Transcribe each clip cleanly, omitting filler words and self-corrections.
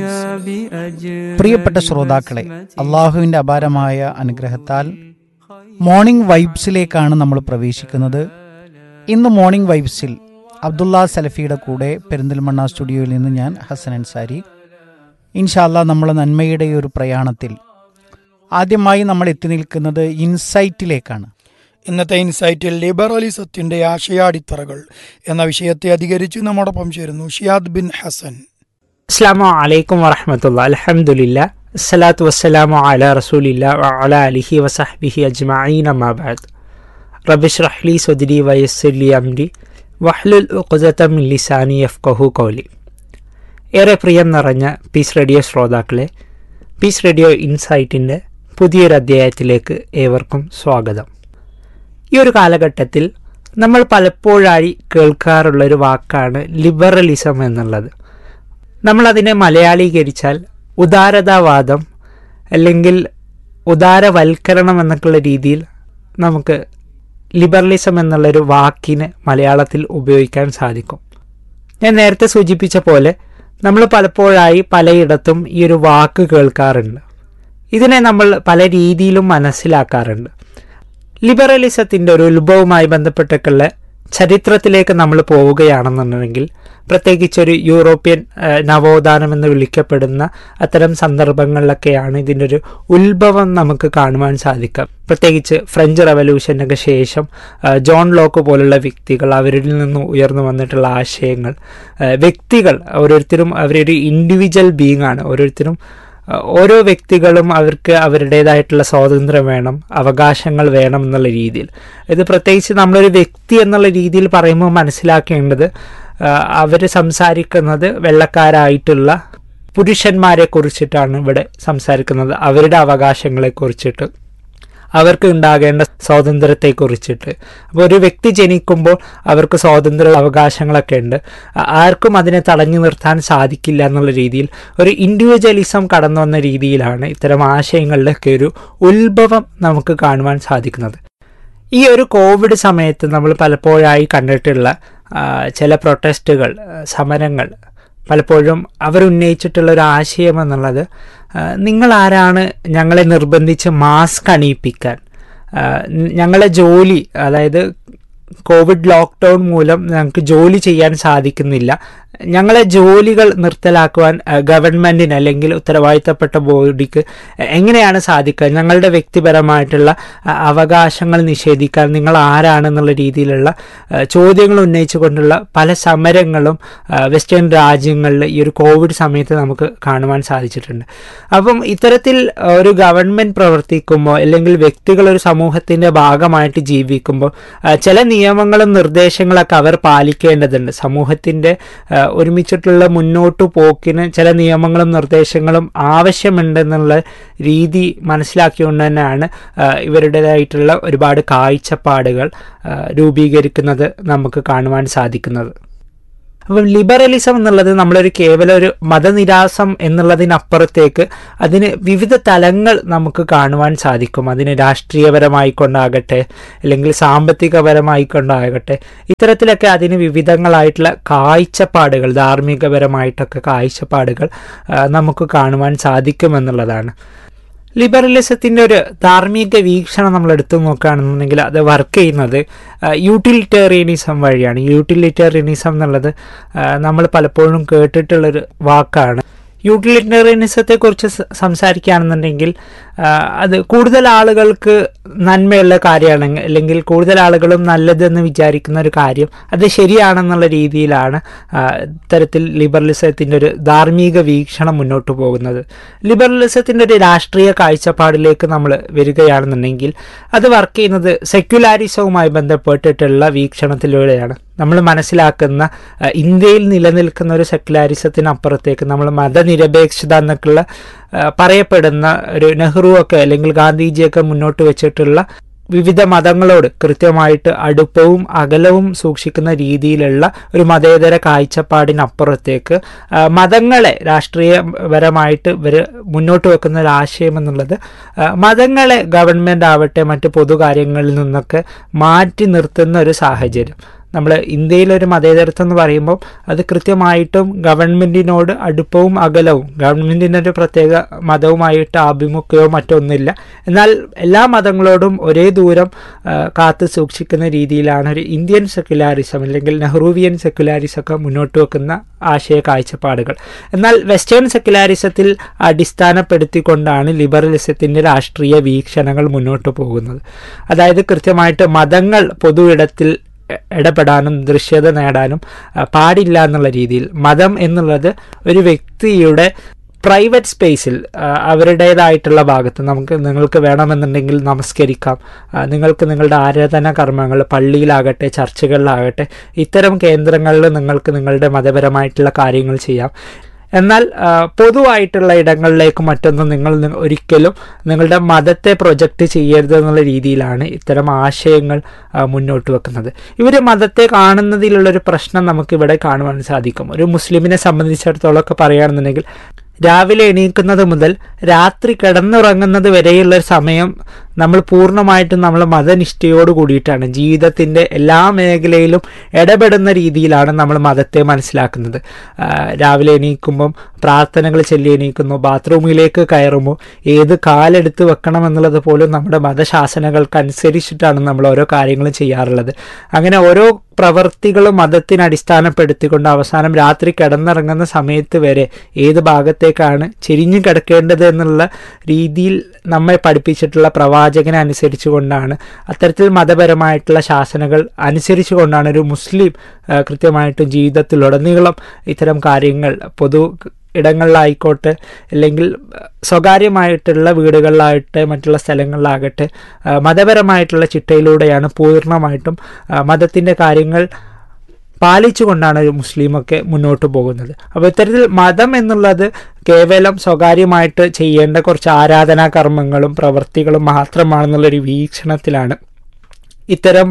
പ്രിയപ്പെട്ട ശ്രോതാക്കളെ, അള്ളാഹുവിൻ്റെ അപാരമായ അനുഗ്രഹത്താൽ മോർണിംഗ് വൈബ്സിലേക്കാണ് നമ്മൾ പ്രവേശിക്കുന്നത്. ഇന്ന് മോർണിംഗ് വൈബ്സിൽ അബ്ദുള്ള സലഫിയുടെ കൂടെ പെരിന്തൽമണ്ണ സ്റ്റുഡിയോയിൽ നിന്ന് ഞാൻ ഹസൻ അൻസാരി. ഇൻഷാ അല്ലാഹ് നമ്മൾ നന്മയുടെ ഒരു പ്രയാണത്തിൽ ആദ്യമായി നമ്മൾ എത്തി നിൽക്കുന്നത് ഇൻസൈറ്റിലേക്കാണ്. ഇന്നത്തെ ഇൻസൈറ്റിൽ ലിബറലിസത്തിന്റെ ആശയാടിത്തറകൾ എന്ന വിഷയത്തെ അധികരിച്ച് നമ്മോടൊപ്പം ചേരുന്നു ഷിയാദ് ബിൻ ഹസൻ. അസ്സലാമു അലൈക്കും വറഹ്മത്തുള്ളാഹി. അൽഹംദുലില്ലാ അസ്സലാത്തു വസ്സലാമു അലാ റസൂലില്ലാ വഅലാ ആലിഹി വസഹ്ബിഹി അജ്മഈൻ. അമ്മാ ബഅദ്. റബ്ബി ഇശ്റഹ് ലി സദ്രി വയസ്സിർ ലി അംരി വഹ്ലുൽ ഉഖ്ദത മിൻ ലിസാനി യഫ്ഖഹു ഖൗലി. ഏറെ പ്രിയം നിറഞ്ഞ പീസ് റേഡിയോ ശ്രോതാക്കളെ, പീസ് റേഡിയോ ഇൻസൈറ്റിൻ്റെ പുതിയൊരു അധ്യായത്തിലേക്ക് ഏവർക്കും സ്വാഗതം. ഈ ഒരു കാലഘട്ടത്തിൽ നമ്മൾ പലപ്പോഴായി കേൾക്കാറുള്ളൊരു വാക്കാണ് ലിബറലിസം എന്നുള്ളത്. നമ്മളതിനെ മലയാളീകരിച്ചാൽ ഉദാരതാവാദം അല്ലെങ്കിൽ ഉദാരവൽക്കരണം എന്നൊക്കെയുള്ള രീതിയിൽ നമുക്ക് ലിബറലിസം എന്നുള്ളൊരു വാക്കിന് മലയാളത്തിൽ ഉപയോഗിക്കാൻ സാധിക്കും. ഞാൻ നേരത്തെ സൂചിപ്പിച്ച പോലെ നമ്മൾ പലപ്പോഴായി പലയിടത്തും ഈ ഒരു വാക്ക് കേൾക്കാറുണ്ട്. ഇതിനെ നമ്മൾ പല രീതിയിലും മനസ്സിലാക്കാറുണ്ട്. ലിബറലിസത്തിൻ്റെ ഒരു ഉത്ഭവവുമായി ബന്ധപ്പെട്ടൊക്കെയുള്ള ചരിത്രത്തിലേക്ക് നമ്മൾ പോവുകയാണെന്നുണ്ടെങ്കിൽ, പ്രത്യേകിച്ചൊരു യൂറോപ്യൻ നവോത്ഥാനം എന്ന് വിളിക്കപ്പെടുന്ന അത്തരം സന്ദർഭങ്ങളിലൊക്കെയാണ് ഇതിൻ്റെ ഒരു ഉത്ഭവം നമുക്ക് കാണുവാൻ സാധിക്കുക. പ്രത്യേകിച്ച് ഫ്രഞ്ച് റവല്യൂഷനൊക്കെ ശേഷം ജോൺ ലോക്ക് പോലുള്ള വ്യക്തികൾ, അവരിൽ നിന്ന് ഉയർന്നു വന്നിട്ടുള്ള ആശയങ്ങൾ, വ്യക്തികൾ ഓരോരുത്തരും അവരൊരു ഇൻഡിവിജ്വൽ ബീയിങ് ആണ്. ഓരോ വ്യക്തികളും അവർക്ക് അവരുടേതായിട്ടുള്ള സ്വാതന്ത്ര്യം വേണം, അവകാശങ്ങൾ വേണം എന്നുള്ള രീതിയിൽ. ഇത് പ്രത്യേകിച്ച് നമ്മളൊരു വ്യക്തി എന്നുള്ള രീതിയിൽ പറയുമ്പോൾ മനസ്സിലാക്കേണ്ടത്, അവർ സംസാരിക്കുന്നത് വെള്ളക്കാരായിട്ടുള്ള പുരുഷന്മാരെ കുറിച്ചിട്ടാണ് ഇവിടെ സംസാരിക്കുന്നത്. അവരുടെ അവകാശങ്ങളെ കുറിച്ചിട്ട്, അവർക്ക് ഉണ്ടാകേണ്ട സ്വാതന്ത്ര്യത്തെക്കുറിച്ചിട്ട്. അപ്പോൾ ഒരു വ്യക്തി ജനിക്കുമ്പോൾ അവർക്ക് സ്വാതന്ത്ര്യ അവകാശങ്ങളൊക്കെ ഉണ്ട്, ആർക്കും അതിനെ തടഞ്ഞു നിർത്താൻ സാധിക്കില്ല എന്നുള്ള രീതിയിൽ ഒരു ഇൻഡിവിജ്വലിസം കടന്നു വന്ന രീതിയിലാണ് ഇത്തരം ആശയങ്ങളിലൊക്കെ ഒരു ഉത്ഭവം നമുക്ക് കാണുവാൻ സാധിക്കുന്നത്. ഈ ഒരു കോവിഡ് സമയത്ത് നമ്മൾ പലപ്പോഴായി കണ്ടിട്ടുള്ള ചില പ്രൊട്ടസ്റ്റുകൾ, സമരങ്ങൾ, പലപ്പോഴും അവരുന്നയിച്ചിട്ടുള്ള ഒരു ആശയം എന്നുള്ളത്, നിങ്ങളാരാണ് ഞങ്ങളെ നിർബന്ധിച്ച് മാസ്ക് അണിയിപ്പിക്കാൻ? ഞങ്ങളെ ജോലി, അതായത് കോവിഡ് ലോക്ക്ഡൗൺ മൂലം ഞങ്ങൾക്ക് ജോലി ചെയ്യാൻ സാധിക്കുന്നില്ല, ഞങ്ങളെ ജോലികൾ നിർത്തലാക്കുവാൻ ഗവൺമെൻറ്റിന് അല്ലെങ്കിൽ ഉത്തരവാദിത്തപ്പെട്ട ബോഡിക്ക് എങ്ങനെയാണ് സാധിക്കുക? ഞങ്ങളുടെ വ്യക്തിപരമായിട്ടുള്ള അവകാശങ്ങൾ നിഷേധിക്കാൻ നിങ്ങൾ ആരാണെന്നുള്ള രീതിയിലുള്ള ചോദ്യങ്ങൾ ഉന്നയിച്ചുകൊണ്ടുള്ള പല സമരങ്ങളും വെസ്റ്റേൺ രാജ്യങ്ങളിൽ ഈ ഒരു കോവിഡ് സമയത്ത് നമുക്ക് കാണുവാൻ സാധിച്ചിട്ടുണ്ട്. അപ്പം ഇത്തരത്തിൽ ഒരു ഗവൺമെൻറ് പ്രവർത്തിക്കുമ്പോൾ അല്ലെങ്കിൽ വ്യക്തികൾ ഒരു സമൂഹത്തിൻ്റെ ഭാഗമായിട്ട് ജീവിക്കുമ്പോൾ ചില നിയമങ്ങളും നിർദ്ദേശങ്ങളൊക്കെ അവർ പാലിക്കേണ്ടതുണ്ട്. സമൂഹത്തിൻ്റെ ഒരുമിച്ചിട്ടുള്ള മുന്നോട്ടു പോക്കിന് ചില നിയമങ്ങളും നിർദ്ദേശങ്ങളും ആവശ്യമുണ്ടെന്നുള്ള രീതി മനസ്സിലാക്കിക്കൊണ്ട് തന്നെയാണ് ഇവരുടേതായിട്ടുള്ള ഒരുപാട് കാഴ്ചപ്പാടുകൾ രൂപീകരിക്കുന്നത് നമുക്ക് കാണുവാൻ സാധിക്കുന്നത്. അപ്പം ലിബറലിസം എന്നുള്ളത് നമ്മളൊരു കേവലം ഒരു മതനിരാസം എന്നുള്ളതിനപ്പുറത്തേക്ക് അതിന് വിവിധ തലങ്ങൾ നമുക്ക് കാണുവാൻ സാധിക്കും. അതിന് രാഷ്ട്രീയപരമായിക്കൊണ്ടാകട്ടെ അല്ലെങ്കിൽ സാമ്പത്തികപരമായിക്കൊണ്ടാകട്ടെ, ഇത്തരത്തിലൊക്കെ അതിന് വിവിധങ്ങളായിട്ടുള്ള കാഴ്ചപ്പാടുകൾ, ധാർമ്മികപരമായിട്ടൊക്കെ കാഴ്ചപ്പാടുകൾ നമുക്ക് കാണുവാൻ സാധിക്കുമെന്നുള്ളതാണ്. ലിബറലിസത്തിൻ്റെ ഒരു ധാർമ്മിക വീക്ഷണം നമ്മൾ എടുത്തു നോക്കുകയാണെന്നുണ്ടെങ്കിൽ അത് വർക്ക് ചെയ്യുന്നത് യൂട്ടിലിറ്റേറിയനിസം വഴിയാണ്. യൂട്ടിലിറ്റേറിയനിസം എന്നുള്ളത് നമ്മൾ പലപ്പോഴും കേട്ടിട്ടുള്ളൊരു വാക്കാണ്. യൂട്ടിലിറ്റേറിയനിസത്തെക്കുറിച്ച് സംസാരിക്കുകയാണെന്നുണ്ടെങ്കിൽ അത് കൂടുതൽ ആളുകൾക്ക് നന്മയുള്ള കാര്യമാണ്, അല്ലെങ്കിൽ കൂടുതൽ ആളുകളും നല്ലതെന്ന് വിചാരിക്കുന്ന ഒരു കാര്യം അത് ശരിയാണെന്നുള്ള രീതിയിലാണ് ഇത്തരത്തിൽ ലിബറലിസത്തിൻ്റെ ഒരു ധാർമ്മിക വീക്ഷണം മുന്നോട്ട് പോകുന്നത്. ലിബറലിസത്തിൻ്റെ ഒരു രാഷ്ട്രീയ കാഴ്ചപ്പാടിലേക്ക് നമ്മൾ വരികയാണെന്നുണ്ടെങ്കിൽ അത് വർക്ക് ചെയ്യുന്നത് സെക്യുലാരിസവുമായി ബന്ധപ്പെട്ടിട്ടുള്ള വീക്ഷണത്തിലൂടെയാണ്. നമ്മൾ മനസ്സിലാക്കുന്ന ഇന്ത്യയിൽ നിലനിൽക്കുന്ന ഒരു സെക്യുലാരിസത്തിനപ്പുറത്തേക്ക് നമ്മൾ മതനിരപേക്ഷത എന്നൊക്കെയുള്ള പറയപ്പെടുന്ന ഒരു നെഹ്റു ഒക്കെ അല്ലെങ്കിൽ ഗാന്ധിജിയൊക്കെ മുന്നോട്ട് വെച്ചിട്ടുള്ള വിവിധ മതങ്ങളോട് കൃത്യമായിട്ട് അടുപ്പവും അകലവും സൂക്ഷിക്കുന്ന രീതിയിലുള്ള ഒരു മതേതര കാഴ്ചപ്പാടിനപ്പുറത്തേക്ക് മതങ്ങളെ രാഷ്ട്രീയപരമായിട്ട് ഇവർ മുന്നോട്ട് വെക്കുന്ന ഒരു ആശയം എന്നുള്ളത് മതങ്ങളെ ഗവൺമെൻറ് ആവട്ടെ മറ്റ് പൊതുകാര്യങ്ങളിൽ നിന്നൊക്കെ മാറ്റി നിർത്തുന്ന ഒരു സാഹചര്യം. നമ്മൾ ഇന്ത്യയിലൊരു മതേതരത്വം എന്ന് പറയുമ്പോൾ അത് കൃത്യമായിട്ടും ഗവൺമെൻറ്റിനോട് അടുപ്പവും അകലവും, ഗവൺമെൻറ്റിനൊരു പ്രത്യേക മതവുമായിട്ട് ആഭിമുഖ്യമോ മറ്റൊന്നുമില്ല, എന്നാൽ എല്ലാ മതങ്ങളോടും ഒരേ ദൂരം കാത്തു സൂക്ഷിക്കുന്ന രീതിയിലാണ് ഒരു ഇന്ത്യൻ സെക്യുലാരിസം അല്ലെങ്കിൽ നെഹ്റുവിയൻ സെക്യുലാരിസം ഒക്കെ മുന്നോട്ട് വെക്കുന്ന ആശയ കാഴ്ചപ്പാടുകൾ. എന്നാൽ വെസ്റ്റേൺ സെക്യുലാരിസത്തിൽ അടിസ്ഥാനപ്പെടുത്തിക്കൊണ്ടാണ് ലിബറലിസത്തിൻ്റെ രാഷ്ട്രീയ വീക്ഷണങ്ങൾ മുന്നോട്ട് പോകുന്നത്. അതായത് കൃത്യമായിട്ട് മതങ്ങൾ പൊതു ഇടത്തിൽ ഇടപെടാനും ദൃശ്യത നേടാനും പാടില്ല എന്നുള്ള രീതിയിൽ, മതം എന്നുള്ളത് ഒരു വ്യക്തിയുടെ പ്രൈവറ്റ് സ്പേസിൽ അവരുടേതായിട്ടുള്ള ഭാഗത്ത് നിങ്ങൾക്ക് വേണമെന്നുണ്ടെങ്കിൽ നമസ്കരിക്കാം, നിങ്ങൾക്ക് നിങ്ങളുടെ ആരാധനാ കർമ്മങ്ങൾ പള്ളിയിലാകട്ടെ ചർച്ചുകളിലാകട്ടെ ഇത്തരം കേന്ദ്രങ്ങളിൽ നിങ്ങൾക്ക് നിങ്ങളുടെ മതപരമായിട്ടുള്ള കാര്യങ്ങൾ ചെയ്യാം. എന്നാൽ പൊതുവായിട്ടുള്ള ഇടങ്ങളിലേക്ക് മറ്റൊന്നും നിങ്ങൾ ഒരിക്കലും നിങ്ങളുടെ മതത്തെ പ്രൊജക്റ്റ് ചെയ്യരുത് എന്നുള്ള രീതിയിലാണ് ഇത്തരം ആശയങ്ങൾ മുന്നോട്ട് വെക്കുന്നത്. ഇവർ മതത്തെ കാണുന്നതിലുള്ളൊരു പ്രശ്നം നമുക്കിവിടെ കാണുവാൻ സാധിക്കും. ഒരു മുസ്ലിമിനെ സംബന്ധിച്ചിടത്തോളം ഒക്കെ പറയുകയാണെന്നുണ്ടെങ്കിൽ രാവിലെ എണീക്കുന്നത് മുതൽ രാത്രി കിടന്നുറങ്ങുന്നത് വരെയുള്ള സമയം നമ്മൾ പൂർണ്ണമായിട്ടും നമ്മൾ മതനിഷ്ഠയോട് കൂടിയിട്ടാണ് ജീവിതത്തിൻ്റെ എല്ലാ മേഖലയിലും ഇടപെടുന്ന രീതിയിലാണ് നമ്മൾ മതത്തെ മനസ്സിലാക്കുന്നത്. രാവിലെ എണീക്കുമ്പം പ്രാർത്ഥനകൾ ചൊല്ലി എണീക്കുന്നു, ബാത്റൂമിലേക്ക് കയറുമ്പോൾ ഏത് കാലെടുത്ത് വെക്കണം എന്നുള്ളത് പോലും നമ്മുടെ മതശാസനകൾക്കനുസരിച്ചിട്ടാണ് നമ്മൾ ഓരോ കാര്യങ്ങളും ചെയ്യാറുള്ളത്. അങ്ങനെ ഓരോ പ്രവൃത്തികളും മതത്തിനെ അടിസ്ഥാനപ്പെടുത്തിക്കൊണ്ട് അവസാനം രാത്രി കിടന്നിറങ്ങുന്ന സമയത്ത് വരെ ഏത് ഭാഗത്തേക്കാണ് ചെരിഞ്ഞു കിടക്കേണ്ടത് എന്നുള്ള രീതിയിൽ നമ്മെ പഠിപ്പിച്ചിട്ടുള്ള പ്രവാചകനെ അനുസരിച്ചു കൊണ്ടാണ്, അത്തരത്തിൽ മതപരമായിട്ടുള്ള ശാസനകൾ അനുസരിച്ചു കൊണ്ടാണ് ഒരു മുസ്ലിം കൃത്യമായിട്ടും ജീവിതത്തിലുടനീളം ഇത്തരം കാര്യങ്ങൾ പൊതു ഇടങ്ങളിലായിക്കോട്ടെ അല്ലെങ്കിൽ സ്വകാര്യമായിട്ടുള്ള വീടുകളിലാകട്ടെ മറ്റുള്ള സ്ഥലങ്ങളിലാകട്ടെ മതപരമായിട്ടുള്ള ചിട്ടയിലൂടെയാണ് പൂർണ്ണമായിട്ടും മതത്തിൻ്റെ കാര്യങ്ങൾ പാലിച്ചുകൊണ്ടാണ് ഒരു മുസ്ലിമൊക്കെ മുന്നോട്ട് പോകുന്നത്. അപ്പോൾ ഇത്തരത്തിൽ മതം എന്നുള്ളത് കേവലം സ്വകാര്യമായിട്ട് ചെയ്യേണ്ട കുറച്ച് ആരാധനാ കർമ്മങ്ങളും പ്രവൃത്തികളും മാത്രമാണെന്നുള്ളൊരു വീക്ഷണത്തിലാണ് ഇത്തരം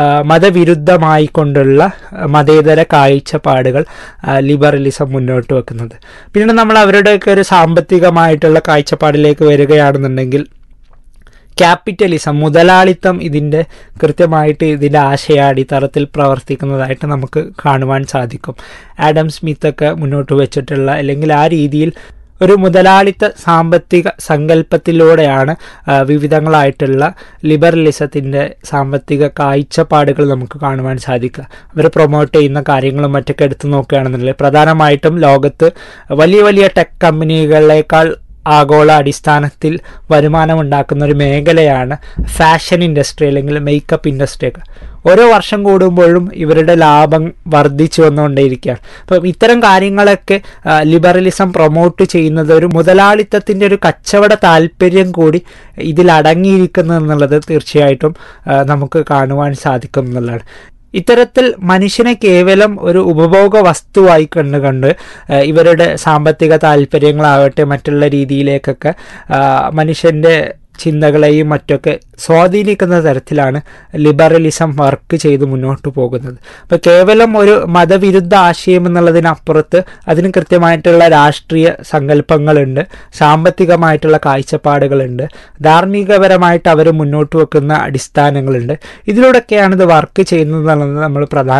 മതവിരുദ്ധമായിക്കൊണ്ടുള്ള മതേതര കാഴ്ചപ്പാടുകൾ ലിബറലിസം മുന്നോട്ട് വെക്കുന്നത്. പിന്നീട് നമ്മൾ അവരുടെയൊക്കെ ഒരു സാമ്പത്തികമായിട്ടുള്ള കാഴ്ചപ്പാടിലേക്ക് വരികയാണെന്നുണ്ടെങ്കിൽ ക്യാപിറ്റലിസം, മുതലാളിത്തം ഇതിൻ്റെ കൃത്യമായിട്ട് ഇതിൻ്റെ ആശയാടിത്തറത്തിൽ പ്രവർത്തിക്കുന്നതായിട്ട് നമുക്ക് കാണുവാൻ സാധിക്കും. ആഡം സ്മിത്തൊക്കെ മുന്നോട്ട് വെച്ചിട്ടുള്ള അല്ലെങ്കിൽ ആ രീതിയിൽ ഒരു മുതലാളിത്ത സാമ്പത്തിക സങ്കല്പത്തിലൂടെയാണ് വിവിധങ്ങളായിട്ടുള്ള ലിബറലിസത്തിൻ്റെ സാമ്പത്തിക കാഴ്ചപ്പാടുകൾ നമുക്ക് കാണുവാൻ സാധിക്കുക. അവർ പ്രൊമോട്ട് ചെയ്യുന്ന കാര്യങ്ങളും മറ്റൊക്കെ എടുത്തു നോക്കുകയാണെന്നുണ്ടെങ്കിൽ പ്രധാനമായിട്ടും ലോകത്ത് വലിയ വലിയ ടെക് കമ്പനികളേക്കാൾ ആഗോള അടിസ്ഥാനത്തിൽ വരുമാനമുണ്ടാക്കുന്ന ഒരു മേഖലയാണ് ഫാഷൻ ഇൻഡസ്ട്രി അല്ലെങ്കിൽ മേക്കപ്പ് ഇൻഡസ്ട്രിയൊക്കെ. ഓരോ വർഷം കൂടുമ്പോഴും ഇവരുടെ ലാഭം വർദ്ധിച്ചു വന്നുകൊണ്ടേയിരിക്കുകയാണ്. അപ്പം ഇത്തരം കാര്യങ്ങളൊക്കെ ലിബറലിസം പ്രൊമോട്ട് ചെയ്യുന്നത് ഒരു മുതലാളിത്തത്തിൻ്റെ ഒരു കച്ചവട താല്പര്യം കൂടി ഇതിലടങ്ങിയിരിക്കുന്നു എന്നുള്ളത് തീർച്ചയായിട്ടും നമുക്ക് കാണുവാൻ സാധിക്കും എന്നുള്ളതാണ്. ഇത്തരത്തിൽ മനുഷ്യനെ കേവലം ഒരു ഉപഭോഗ വസ്തുവായി കണ്ട് ഇവരുടെ സാമ്പത്തിക താല്പര്യങ്ങളാവട്ടെ മറ്റുള്ള രീതിയിലേക്കൊക്കെ മനുഷ്യൻ്റെ ചിന്തകളെയും മറ്റൊക്കെ സ്വാധീനിക്കുന്ന തരത്തിലാണ് ലിബറലിസം വർക്ക് ചെയ്ത് മുന്നോട്ട് പോകുന്നത്. അപ്പോൾ കേവലം ഒരു മതവിരുദ്ധ ആശയം എന്നുള്ളതിനപ്പുറത്ത് അതിന് കൃത്യമായിട്ടുള്ള രാഷ്ട്രീയ സങ്കല്പങ്ങളുണ്ട്, സാമ്പത്തികമായിട്ടുള്ള കാഴ്ചപ്പാടുകളുണ്ട്, ധാർമ്മികപരമായിട്ട് അവർ മുന്നോട്ട് വെക്കുന്ന അടിസ്ഥാനങ്ങളുണ്ട്. ഇതിലൂടെയൊക്കെയാണ് ഇത് വർക്ക് ചെയ്യുന്നത് എന്നുള്ളത് നമ്മൾ